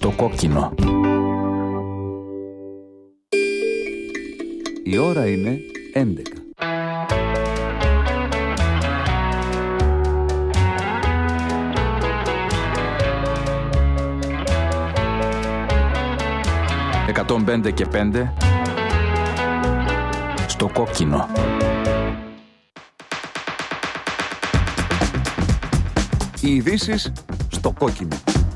Στο κόκκινο. Η ώρα είναι 11. «105 και 5» στο κόκκινο. Οι ειδήσεις στο κόκκινο.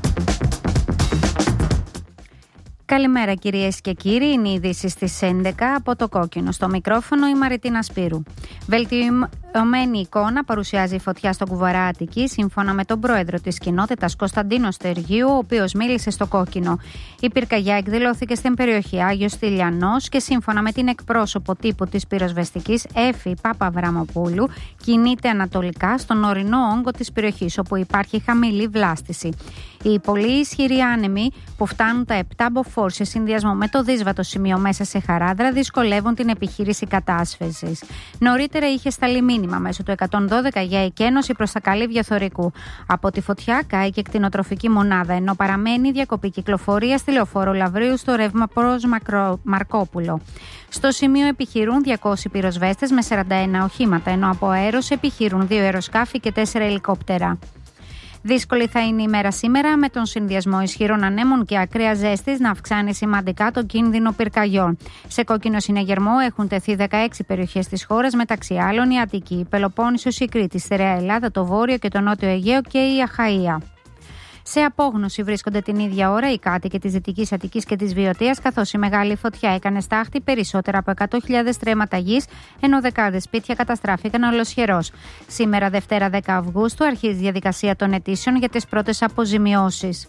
Καλημέρα κυρίες και κύριοι, είναι οι ειδήσεις στις 11 από το κόκκινο. Στο μικρόφωνο η Μαριτίνα Σπύρου. Βελτιωμένη εικόνα παρουσιάζει η φωτιά στο Κουβαρά Αττικής, σύμφωνα με τον πρόεδρο της κοινότητας Κωνσταντίνο Στεργίου, ο οποίος μίλησε στο κόκκινο. Η πυρκαγιά εκδηλώθηκε στην περιοχή Άγιος Στυλιανός και σύμφωνα με την εκπρόσωπο τύπου της πυροσβεστικής Έφη Παπαβραμοπούλου, κινείται ανατολικά στον ορεινό όγκο της περιοχής, όπου υπάρχει χαμηλή βλάστηση. Οι πολύ ισχυροί άνεμοι που φτάνουν τα 7 μποφόρ σε συνδυασμό με το δύσβατο σημείο μέσα σε Χαράδρα δυσκολεύουν την επιχείρηση κατάσβεσης. Νωρίτερα είχε σταλεί μήνυμα μέσω του 112 για εκένωση προς τα καλύβια θωρικού. Από τη φωτιά κάηκε κτηνοτροφική μονάδα, ενώ παραμένει διακοπή κυκλοφορία στη λεωφόρο Λαβρίου στο ρεύμα προς Μαρκόπουλο. Στο σημείο επιχειρούν 200 πυροσβέστες με 41 οχήματα, ενώ από αέρος επιχειρούν 2 αεροσκάφη και 4 ελικόπτερα. Δύσκολη θα είναι η μέρα σήμερα, με τον συνδυασμό ισχυρών ανέμων και ακραία ζέστης να αυξάνει σημαντικά το κίνδυνο πυρκαγιών. Σε κόκκινο συναγερμό έχουν τεθεί 16 περιοχές της χώρας, μεταξύ άλλων η Αττική, η Πελοπόννησος, η Κρήτη, η Στερεά Ελλάδα, το Βόρειο και το Νότιο Αιγαίο και η Αχαΐα. Σε απόγνωση βρίσκονται την ίδια ώρα οι κάτοικοι της Δυτικής Αττικής και της Βιωτίας, καθώς η μεγάλη φωτιά έκανε στάχτη περισσότερα από 100.000 στρέμματα γης, ενώ δεκάδες σπίτια καταστράφηκαν ολοσχερώς. Σήμερα, Δευτέρα 10 Αυγούστου, αρχίζει η διαδικασία των αιτήσεων για τις πρώτες αποζημιώσεις.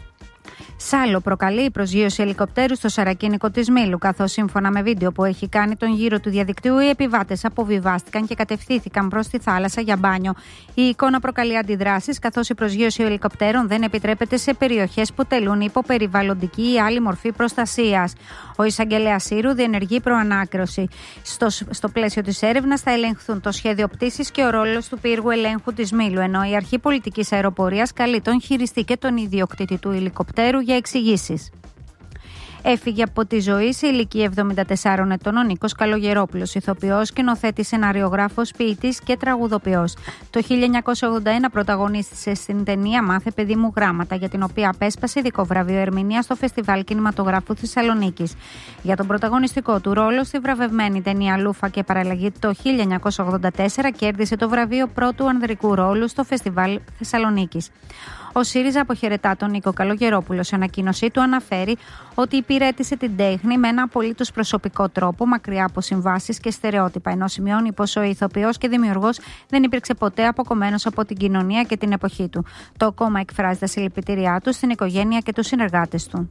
Σάλο προκαλεί η προσγείωση ελικοπτέρου στο σαρακίνικο της Μήλου, καθώς σύμφωνα με βίντεο που έχει κάνει τον γύρο του διαδικτύου, οι επιβάτες αποβιβάστηκαν και κατευθύνθηκαν προς τη θάλασσα για μπάνιο. Η εικόνα προκαλεί αντιδράσεις, καθώς η προσγείωση ελικοπτέρων δεν επιτρέπεται σε περιοχές που τελούν υποπεριβαλλοντική ή άλλη μορφή προστασίας. Ο εισαγγελέας Σύρου διενεργεί προανάκριση. Στο πλαίσιο της έρευνας θα ελεγχθούν το σχέδιο πτήσης και ο ρόλος του πύργου ελέγχου της Μήλου, ενώ η Αρχή Πολιτικής Αεροπορίας καλεί τον χειριστή και τον ιδιοκτήτη του ελικοπτέρου για εξηγήσεις. Έφυγε από τη ζωή σε ηλικία 74 ετών ο Νίκος Καλογερόπουλος, ηθοποιός, σκηνοθέτης, σεναριογράφος, ποιητής και τραγουδοποιός. Το 1981 πρωταγωνίστησε στην ταινία «Μάθε παιδί μου γράμματα», για την οποία απέσπασε ειδικό βραβείο ερμηνείας στο Φεστιβάλ Κινηματογράφου Θεσσαλονίκης. Για τον πρωταγωνιστικό του ρόλο στη βραβευμένη ταινία «Λούφα και παραλλαγή» το 1984 κέρδισε το βραβείο πρώτου ανδρικού ρόλου στο Φεστιβάλ Θεσσαλονίκης. Ο ΣΥΡΙΖΑ αποχαιρετά τον Νίκο Καλογερόπουλο. Σε ανακοίνωσή του αναφέρει ότι υπηρέτησε την τέχνη με ένα απολύτως προσωπικό τρόπο, μακριά από συμβάσεις και στερεότυπα, ενώ σημειώνει πως ο ηθοποιός και δημιουργός δεν υπήρξε ποτέ αποκομμένος από την κοινωνία και την εποχή του. Το κόμμα εκφράζει τα συλληπιτήριά του στην οικογένεια και τους συνεργάτες του.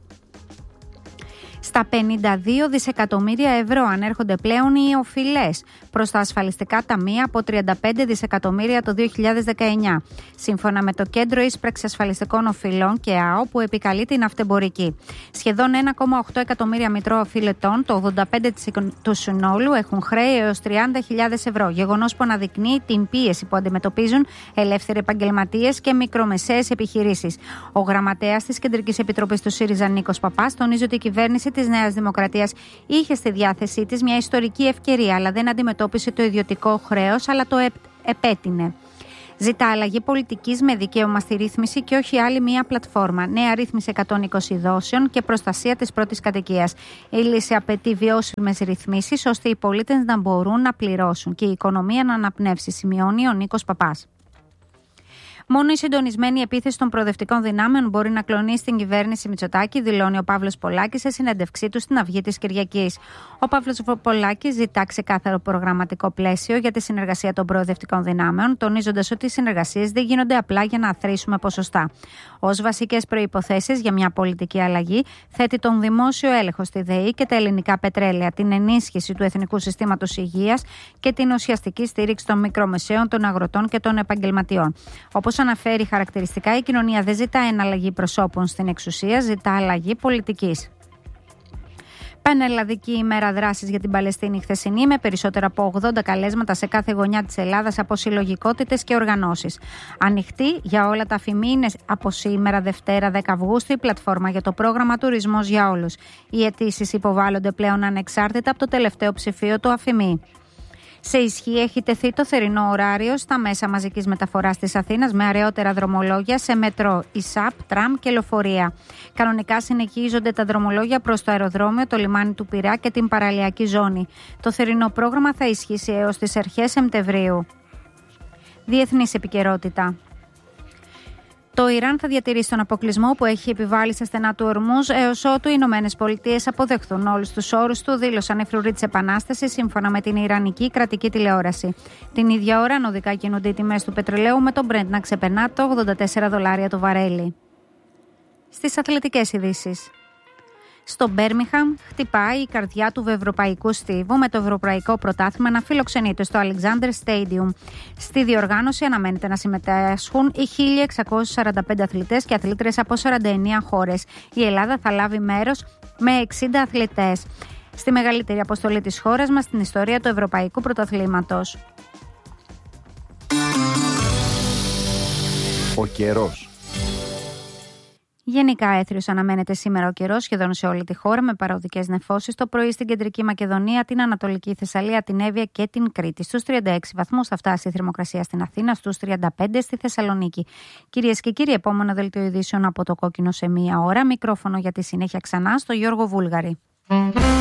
Στα 52 δισεκατομμύρια ευρώ ανέρχονται πλέον οι οφειλές προς τα ασφαλιστικά ταμεία από 35 δισεκατομμύρια το 2019, σύμφωνα με το Κέντρο Ίσπραξης Ασφαλιστικών Οφειλών και ΑΟ, που επικαλεί την αυτεμπορική. Σχεδόν 1,8 εκατομμύρια μητρώοφιλετών, το 85% του συνόλου, έχουν χρέη έως 30.000 ευρώ, γεγονός που αναδεικνύει την πίεση που αντιμετωπίζουν ελεύθεροι επαγγελματίες και μικρομεσαίες επιχειρήσεις. Ο γραμματέας της Κεντρικής Επιτροπής του ΣΥΡΙΖΑ, Νίκος Παπάς, τονίζει ότι η κυβέρνηση της Νέας Δημοκρατίας είχε στη διάθεσή της μια ιστορική ευκαιρία, αλλά δεν αντιμετώπισε το ιδιωτικό χρέος, αλλά το επέτεινε. Ζητά αλλαγή πολιτικής με δικαίωμα στη ρύθμιση και όχι άλλη μία πλατφόρμα. Νέα ρύθμιση 120 δόσεων και προστασία της πρώτης κατοικίας. Η λύση απαιτεί βιώσιμες ρυθμίσεις, ώστε οι πολίτες να μπορούν να πληρώσουν και η οικονομία να αναπνεύσει, σημειώνει ο Νίκος Παπάς. Μόνο η συντονισμένη επίθεση των προοδευτικών δυνάμεων μπορεί να κλονίσει την κυβέρνηση Μητσοτάκη, δηλώνει ο Παύλος Πολάκης σε συνέντευξή του στην Αυγή της Κυριακής. Ο Παύλος Πολάκης ζητά ξεκάθαρο προγραμματικό πλαίσιο για τη συνεργασία των προοδευτικών δυνάμεων, τονίζοντας ότι οι συνεργασίες δεν γίνονται απλά για να αθροίσουμε ποσοστά. Ως βασικές προϋποθέσεις για μια πολιτική αλλαγή, θέτει τον δημόσιο έλεγχο στη ΔΕΗ και τα ελληνικά πετρέλαια, την ενίσχυση του Εθνικού Συστήματος Υγείας και την ουσιαστική στήριξη των μικρομεσαίων, των αγροτών και των επαγγελματιών. Όπως αναφέρει χαρακτηριστικά, η κοινωνία δεν ζητά εναλλαγή προσώπων στην εξουσία, ζητά αλλαγή πολιτικής. Πανελλαδική ημέρα δράσης για την Παλαιστίνη χθεσινή, με περισσότερα από 80 καλέσματα σε κάθε γωνιά της Ελλάδας από συλλογικότητες και οργανώσεις. Ανοιχτή για όλα τα αφημί είναι από σήμερα, Δευτέρα 10 Αυγούστου, η πλατφόρμα για το πρόγραμμα Τουρισμός για Όλους. Οι αιτήσεις υποβάλλονται πλέον ανεξάρτητα από το τελευταίο ψηφίο του αφημί. Σε ισχύ έχει τεθεί το θερινό ωράριο στα μέσα μαζικής μεταφοράς της Αθήνας με αραιότερα δρομολόγια σε μετρό, ΙΣΑΠ, τραμ και λεωφορεία. Κανονικά συνεχίζονται τα δρομολόγια προς το αεροδρόμιο, το λιμάνι του Πειραιά και την παραλιακή ζώνη. Το θερινό πρόγραμμα θα ισχύσει έως τις αρχές Σεπτεμβρίου. Διεθνής επικαιρότητα. Το Ιράν θα διατηρήσει τον αποκλεισμό που έχει επιβάλει στα στενά του Ορμούζ έως ότου οι Ηνωμένες Πολιτείες αποδεχθούν όλους τους όρους του, δήλωσαν οι φρουροί της Επανάστασης σύμφωνα με την Ιρανική κρατική τηλεόραση. Την ίδια ώρα ανωδικά κινούνται οι τιμές του πετρελαίου με τον Brent να ξεπερνά το $84 το βαρέλι. Στις αθλητικές ειδήσεις. Στο Μπέρμιχαμ χτυπάει η καρδιά του ευρωπαϊκού στίβου με το ευρωπαϊκό πρωτάθλημα να φιλοξενείται στο Alexander Stadium. Στη διοργάνωση αναμένεται να συμμετάσχουν οι 1.645 αθλητές και αθλήτρες από 49 χώρες. Η Ελλάδα θα λάβει μέρος με 60 αθλητές στη μεγαλύτερη αποστολή της χώρας μας στην ιστορία του ευρωπαϊκού πρωταθλήματος. Ο καιρός. Γενικά έθριος αναμένεται σήμερα ο καιρός σχεδόν σε όλη τη χώρα με παροδικές νεφώσεις το πρωί στην κεντρική Μακεδονία, την Ανατολική Θεσσαλία, την Εύβοια και την Κρήτη. Στους 36 βαθμούς θα φτάσει η θερμοκρασία στην Αθήνα, στους 35 στη Θεσσαλονίκη. Κυρίες και κύριοι, επόμενο δελτίο ειδήσεων από το Κόκκινο σε μία ώρα. Μικρόφωνο για τη συνέχεια ξανά στο Γιώργο Βούλγαρη.